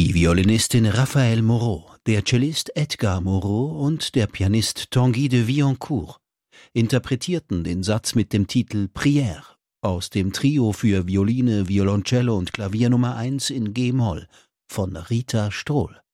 Die Violinistin Raphaëlle Moreau, der Cellist Edgar Moreau und der Pianist Tanguy de Villancourt interpretierten den Satz mit dem Titel Prière aus dem Trio für Violine, Violoncello und Klavier Nummer 1 in G-Moll von Rita Strohl.